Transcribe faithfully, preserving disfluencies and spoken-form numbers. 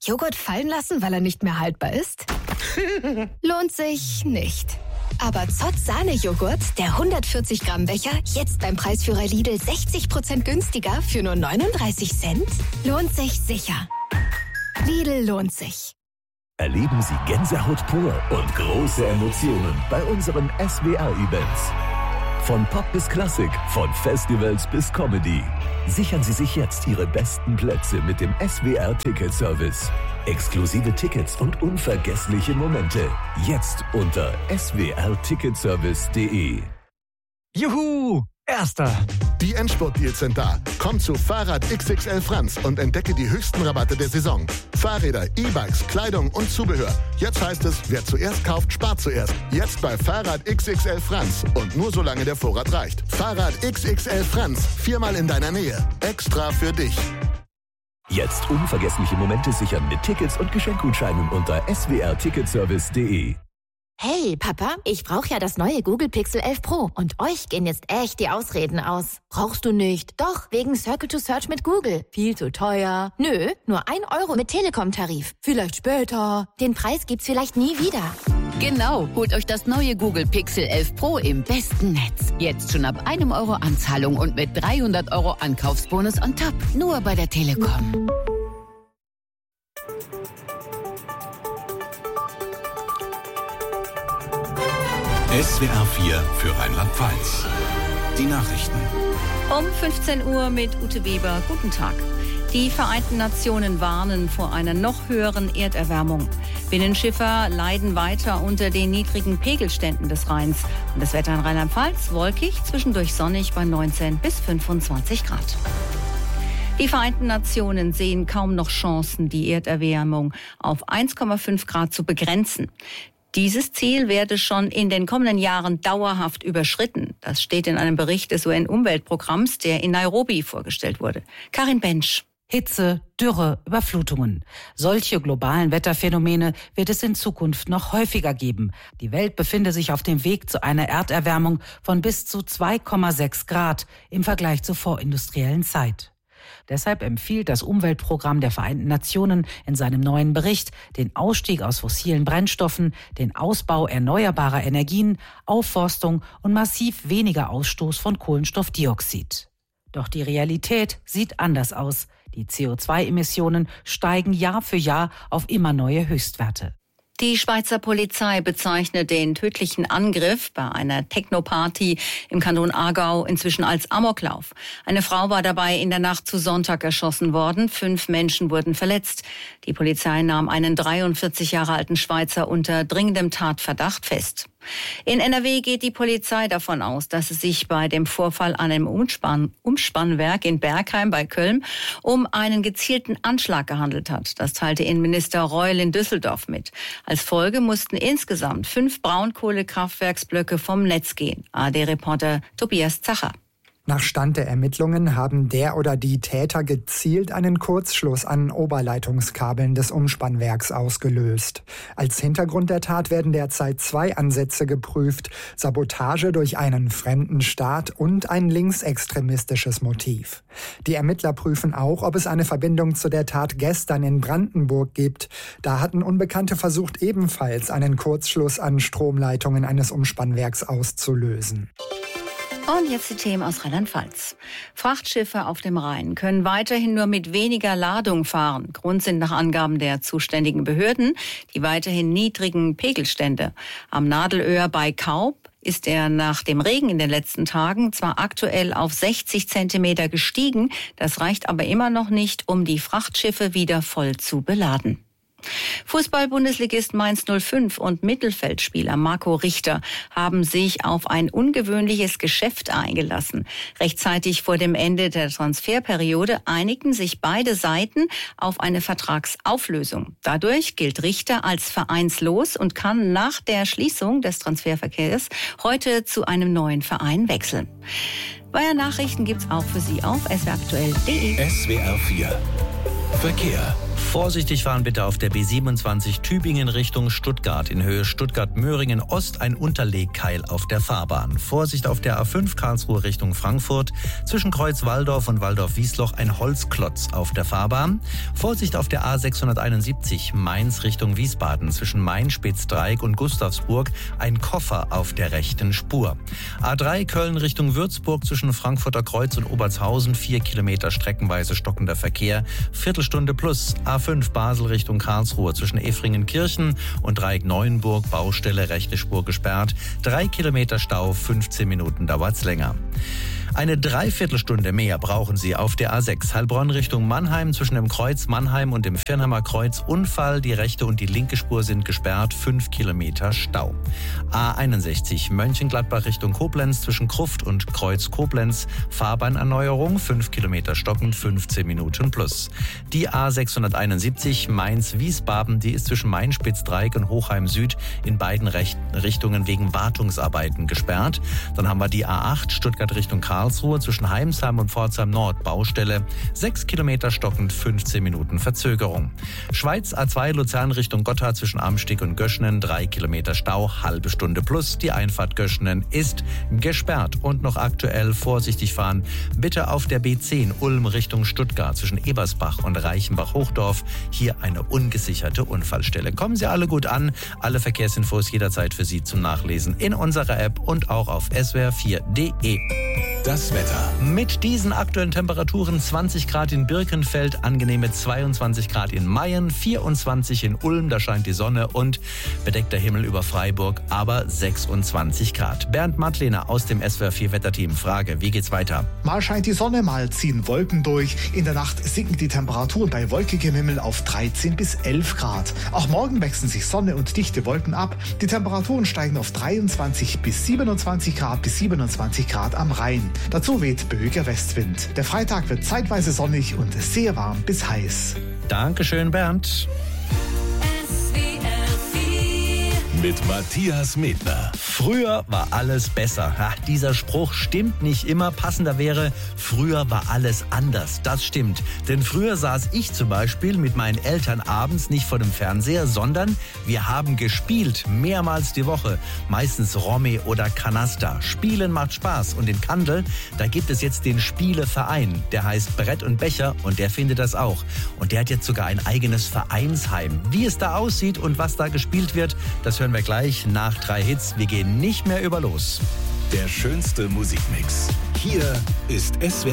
Joghurt fallen lassen, weil er nicht mehr haltbar ist? Lohnt sich nicht. Aber Zott Sahne-Joghurt, der hundertvierzig Gramm Becher, jetzt beim Preisführer Lidl sechzig Prozent günstiger für nur neununddreißig Cent? Lohnt sich sicher. Lidl lohnt sich. Erleben Sie Gänsehaut pur und große Emotionen bei unseren S W R-Events. Von Pop bis Klassik, von Festivals bis Comedy. Sichern Sie sich jetzt Ihre besten Plätze mit dem S W R-Ticket-Service. Exklusive Tickets und unvergessliche Momente. Jetzt unter s w r ticketservice punkt d e. Juhu! Erster! Die Endspurt-Deals sind da. Komm zu Fahrrad X X L Franz und entdecke die höchsten Rabatte der Saison. Fahrräder, E-Bikes, Kleidung und Zubehör. Jetzt heißt es, wer zuerst kauft, spart zuerst. Jetzt bei Fahrrad X X L Franz. Und nur solange der Vorrat reicht. Fahrrad X X L Franz. Viermal in deiner Nähe. Extra für dich. Jetzt unvergessliche Momente sichern mit Tickets und Geschenkgutscheinen unter s w r ticketservice punkt d e. Hey, Papa, ich brauche ja das neue Google Pixel elf Pro und euch gehen jetzt echt die Ausreden aus. Brauchst du nicht? Doch, wegen Circle to Search mit Google. Viel zu teuer. Nö, nur ein Euro mit Telekom-Tarif. Vielleicht später. Den Preis gibt's vielleicht nie wieder. Genau, holt euch das neue Google Pixel elf Pro im besten Netz. Jetzt schon ab einem Euro Anzahlung und mit dreihundert Euro Ankaufsbonus on top. Nur bei der Telekom. S W R vier für Rheinland-Pfalz. Die Nachrichten. Um fünfzehn Uhr mit Ute Weber. Guten Tag. Die Vereinten Nationen warnen vor einer noch höheren Erderwärmung. Binnenschiffer leiden weiter unter den niedrigen Pegelständen des Rheins. Und das Wetter in Rheinland-Pfalz wolkig, zwischendurch sonnig bei neunzehn bis fünfundzwanzig Grad. Die Vereinten Nationen sehen kaum noch Chancen, die Erderwärmung auf eins Komma fünf Grad zu begrenzen. Dieses Ziel werde schon in den kommenden Jahren dauerhaft überschritten. Das steht in einem Bericht des U N-Umweltprogramms, der in Nairobi vorgestellt wurde. Karin Bensch. Hitze, Dürre, Überflutungen. Solche globalen Wetterphänomene wird es in Zukunft noch häufiger geben. Die Welt befinde sich auf dem Weg zu einer Erderwärmung von bis zu zwei Komma sechs Grad im Vergleich zur vorindustriellen Zeit. Deshalb empfiehlt das Umweltprogramm der Vereinten Nationen in seinem neuen Bericht den Ausstieg aus fossilen Brennstoffen, den Ausbau erneuerbarer Energien, Aufforstung und massiv weniger Ausstoß von Kohlenstoffdioxid. Doch die Realität sieht anders aus. Die C O zwei Emissionen steigen Jahr für Jahr auf immer neue Höchstwerte. Die Schweizer Polizei bezeichnet den tödlichen Angriff bei einer Techno-Party im Kanton Aargau inzwischen als Amoklauf. Eine Frau war dabei in der Nacht zu Sonntag erschossen worden. Fünf Menschen wurden verletzt. Die Polizei nahm einen dreiundvierzig Jahre alten Schweizer unter dringendem Tatverdacht fest. In N R W geht die Polizei davon aus, dass es sich bei dem Vorfall an einem Umspann- Umspannwerk in Bergheim bei Köln um einen gezielten Anschlag gehandelt hat. Das teilte Innenminister Reul in Düsseldorf mit. Als Folge mussten insgesamt fünf Braunkohlekraftwerksblöcke vom Netz gehen. A R D-Reporter Tobias Zacher. Nach Stand der Ermittlungen haben der oder die Täter gezielt einen Kurzschluss an Oberleitungskabeln des Umspannwerks ausgelöst. Als Hintergrund der Tat werden derzeit zwei Ansätze geprüft: Sabotage durch einen fremden Staat und ein linksextremistisches Motiv. Die Ermittler prüfen auch, ob es eine Verbindung zu der Tat gestern in Brandenburg gibt. Da hatten Unbekannte versucht, ebenfalls einen Kurzschluss an Stromleitungen eines Umspannwerks auszulösen. Und jetzt die Themen aus Rheinland-Pfalz. Frachtschiffe auf dem Rhein können weiterhin nur mit weniger Ladung fahren. Grund sind nach Angaben der zuständigen Behörden die weiterhin niedrigen Pegelstände. Am Nadelöhr bei Kaub ist er nach dem Regen in den letzten Tagen zwar aktuell auf sechzig Zentimeter gestiegen, das reicht aber immer noch nicht, um die Frachtschiffe wieder voll zu beladen. Fußball-Bundesligist Mainz null fünf und Mittelfeldspieler Marco Richter haben sich auf ein ungewöhnliches Geschäft eingelassen. Rechtzeitig vor dem Ende der Transferperiode einigten sich beide Seiten auf eine Vertragsauflösung. Dadurch gilt Richter als vereinslos und kann nach der Schließung des Transferverkehrs heute zu einem neuen Verein wechseln. Weitere Nachrichten gibt's auch für Sie auf s w r aktuell punkt d e. S W R vier Verkehr. Vorsichtig fahren bitte auf der B siebenundzwanzig Tübingen Richtung Stuttgart. In Höhe Stuttgart-Möhringen Ost ein Unterlegkeil auf der Fahrbahn. Vorsicht auf der A fünf Karlsruhe Richtung Frankfurt. Zwischen Kreuz Walldorf und Walldorf-Wiesloch ein Holzklotz auf der Fahrbahn. Vorsicht auf der A sechshunderteinundsiebzig Mainz Richtung Wiesbaden. Zwischen Main-Spitzdreieck und Gustavsburg ein Koffer auf der rechten Spur. A drei Köln Richtung Würzburg zwischen Frankfurter Kreuz und Obertshausen. Vier Kilometer streckenweise stockender Verkehr. Viertelstunde plus. A fünf Basel Richtung Karlsruhe zwischen Efringenkirchen und Dreieck Neuenburg. Baustelle, rechte Spur gesperrt. Drei Kilometer Stau, fünfzehn Minuten dauert's länger. Eine Dreiviertelstunde mehr brauchen Sie auf der A sechs Heilbronn Richtung Mannheim zwischen dem Kreuz Mannheim und dem Firnheimer Kreuz. Unfall, die rechte und die linke Spur sind gesperrt, fünf Kilometer Stau. A einundsechzig Mönchengladbach Richtung Koblenz zwischen Kruft und Kreuz Koblenz. Fahrbahnerneuerung, fünf Kilometer stockend, fünfzehn Minuten plus. Die A sechshunderteinundsiebzig Mainz-Wiesbaden, die ist zwischen Main-Spitzdreieck und Hochheim Süd in beiden Recht- Richtungen wegen Wartungsarbeiten gesperrt. Dann haben wir die A acht Stuttgart Richtung Karlsruhe. Karlsruhe zwischen Heimsheim und Pforzheim Nord Baustelle. sechs Kilometer stockend, fünfzehn Minuten Verzögerung. Schweiz A zwei Luzern Richtung Gotthard zwischen Amsteg und Göschenen. drei Kilometer Stau, halbe Stunde plus. Die Einfahrt Göschenen ist gesperrt. Und noch aktuell vorsichtig fahren. Bitte auf der B zehn Ulm Richtung Stuttgart zwischen Ebersbach und Reichenbach-Hochdorf. Hier eine ungesicherte Unfallstelle. Kommen Sie alle gut an. Alle Verkehrsinfos jederzeit für Sie zum Nachlesen in unserer App und auch auf S W R vier punkt de. Das Wetter. Mit diesen aktuellen Temperaturen zwanzig Grad in Birkenfeld, angenehme zweiundzwanzig Grad in Mayen, vierundzwanzig in Ulm, da scheint die Sonne und bedeckter Himmel über Freiburg, aber sechsundzwanzig Grad. Bernd Mattlehner aus dem S W R vier Wetterteam. Frage, wie geht's weiter? Mal scheint die Sonne, mal ziehen Wolken durch. In der Nacht sinken die Temperaturen bei wolkigem Himmel auf dreizehn bis elf Grad. Auch morgen wechseln sich Sonne und dichte Wolken ab. Die Temperaturen steigen auf dreiundzwanzig bis siebenundzwanzig Grad bis siebenundzwanzig Grad am Rhein. Dazu weht böiger Westwind. Der Freitag wird zeitweise sonnig und sehr warm bis heiß. Dankeschön, Bernd. Mit Matthias Medner. Früher war alles besser. Ja, dieser Spruch stimmt nicht immer. Passender wäre, früher war alles anders. Das stimmt. Denn früher saß ich zum Beispiel mit meinen Eltern abends nicht vor dem Fernseher, sondern wir haben gespielt. Mehrmals die Woche. Meistens Romy oder Kanaster. Spielen macht Spaß. Und in Kandel, da gibt es jetzt den Spieleverein. Der heißt Brett und Becher und der findet das auch. Und der hat jetzt sogar ein eigenes Vereinsheim. Wie es da aussieht und was da gespielt wird, das hören wir gleich nach drei Hits. Wir gehen nicht mehr über los. Der schönste Musikmix. Hier ist S W R